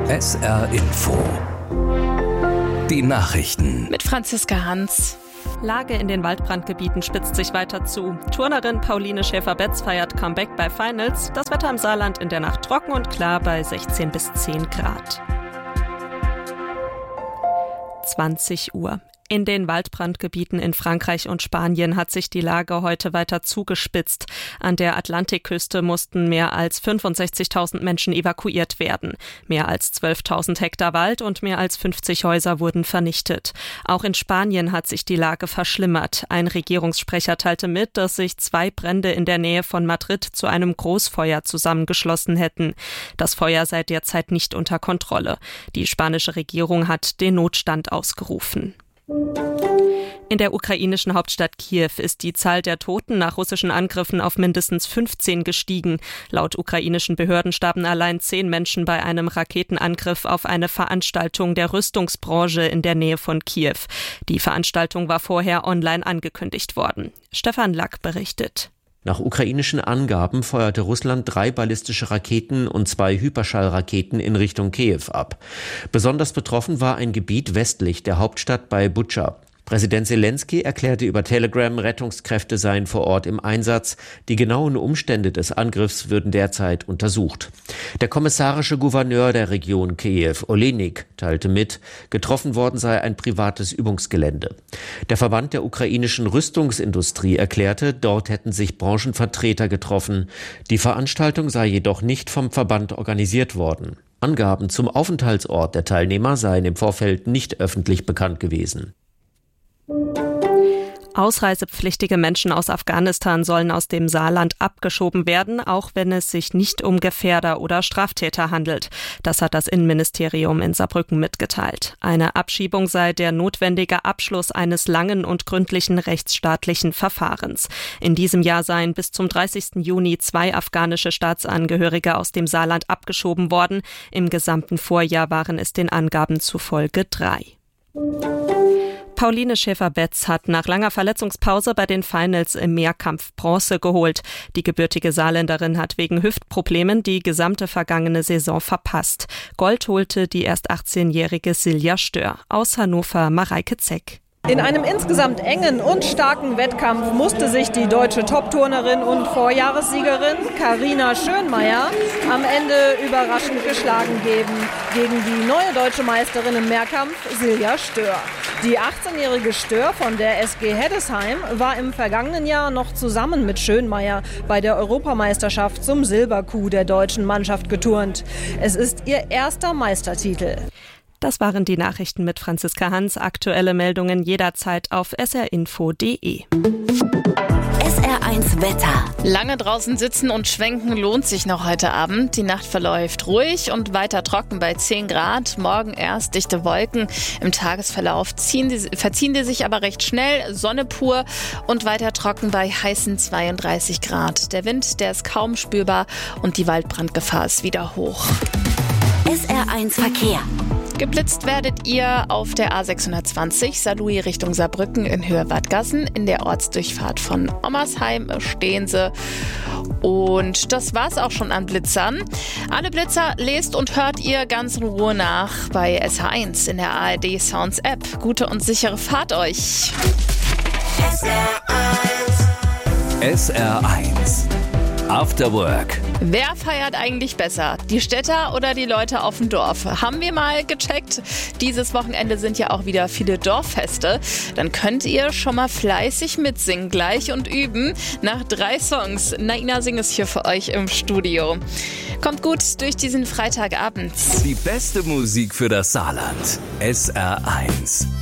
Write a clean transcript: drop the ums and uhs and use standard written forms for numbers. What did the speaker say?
SR Info. Die Nachrichten. Mit Franziska Hans. Lage in den Waldbrandgebieten spitzt sich weiter zu. Turnerin Pauline Schäfer-Betz feiert Comeback bei Finals. Das Wetter im Saarland in der Nacht trocken und klar bei 16 bis 10 Grad. 20 Uhr. In den Waldbrandgebieten in Frankreich und Spanien hat sich die Lage heute weiter zugespitzt. An der Atlantikküste mussten mehr als 65.000 Menschen evakuiert werden. Mehr als 12.000 Hektar Wald und mehr als 50 Häuser wurden vernichtet. Auch in Spanien hat sich die Lage verschlimmert. Ein Regierungssprecher teilte mit, dass sich 2 Brände in der Nähe von Madrid zu einem Großfeuer zusammengeschlossen hätten. Das Feuer sei derzeit nicht unter Kontrolle. Die spanische Regierung hat den Notstand ausgerufen. In der ukrainischen Hauptstadt Kiew ist die Zahl der Toten nach russischen Angriffen auf mindestens 15 gestiegen. Laut ukrainischen Behörden starben allein 10 Menschen bei einem Raketenangriff auf eine Veranstaltung der Rüstungsbranche in der Nähe von Kiew. Die Veranstaltung war vorher online angekündigt worden. Stefan Lack berichtet. Nach ukrainischen Angaben feuerte Russland 3 ballistische Raketen und 2 Hyperschallraketen in Richtung Kiew ab. Besonders betroffen war ein Gebiet westlich der Hauptstadt bei Butscha. Präsident Selenskyj erklärte über Telegram, Rettungskräfte seien vor Ort im Einsatz. Die genauen Umstände des Angriffs würden derzeit untersucht. Der kommissarische Gouverneur der Region Kiew, Olenik, teilte mit, getroffen worden sei ein privates Übungsgelände. Der Verband der ukrainischen Rüstungsindustrie erklärte, dort hätten sich Branchenvertreter getroffen. Die Veranstaltung sei jedoch nicht vom Verband organisiert worden. Angaben zum Aufenthaltsort der Teilnehmer seien im Vorfeld nicht öffentlich bekannt gewesen. Ausreisepflichtige Menschen aus Afghanistan sollen aus dem Saarland abgeschoben werden, auch wenn es sich nicht um Gefährder oder Straftäter handelt. Das hat das Innenministerium in Saarbrücken mitgeteilt. Eine Abschiebung sei der notwendige Abschluss eines langen und gründlichen rechtsstaatlichen Verfahrens. In diesem Jahr seien bis zum 30. Juni 2 afghanische Staatsangehörige aus dem Saarland abgeschoben worden. Im gesamten Vorjahr waren es den Angaben zufolge 3. Pauline Schäfer-Betz hat nach langer Verletzungspause bei den Finals im Mehrkampf Bronze geholt. Die gebürtige Saarländerin hat wegen Hüftproblemen die gesamte vergangene Saison verpasst. Gold holte die erst 18-jährige Silja Stör. Aus Hannover Mareike Zeck. In einem insgesamt engen und starken Wettkampf musste sich die deutsche Top-Turnerin und Vorjahressiegerin Carina Schönmeier am Ende überraschend geschlagen geben gegen die neue deutsche Meisterin im Mehrkampf Silja Stör. Die 18-jährige Stör von der SG Heddesheim war im vergangenen Jahr noch zusammen mit Schönmeier bei der Europameisterschaft zum Silberkuh der deutschen Mannschaft geturnt. Es ist ihr erster Meistertitel. Das waren die Nachrichten mit Franziska Hans. Aktuelle Meldungen jederzeit auf srinfo.de. SR1 Wetter. Lange draußen sitzen und schwenken lohnt sich noch heute Abend. Die Nacht verläuft ruhig und weiter trocken bei 10 Grad. Morgen erst dichte Wolken. Im Tagesverlauf verziehen die sich aber recht schnell. Sonne pur und weiter trocken bei heißen 32 Grad. Der Wind, der ist kaum spürbar und die Waldbrandgefahr ist wieder hoch. SR1 Verkehr. Geblitzt werdet ihr auf der A620 Saarlouis Richtung Saarbrücken in Höhe Bad Gassen. In der Ortsdurchfahrt von Ommersheim stehen sie. Und das war's auch schon an Blitzern. Alle Blitzer lest und hört ihr ganz in Ruhe nach bei SH1 in der ARD Sounds App. Gute und sichere Fahrt euch. SR1 After Work. Wer feiert eigentlich besser? Die Städter oder die Leute auf dem Dorf? Haben wir mal gecheckt. Dieses Wochenende sind ja auch wieder viele Dorffeste. Dann könnt ihr schon mal fleißig mitsingen gleich und üben. Nach 3 Songs. Naina singt es hier für euch im Studio. Kommt gut durch diesen Freitagabend. Die beste Musik für das Saarland. SR1.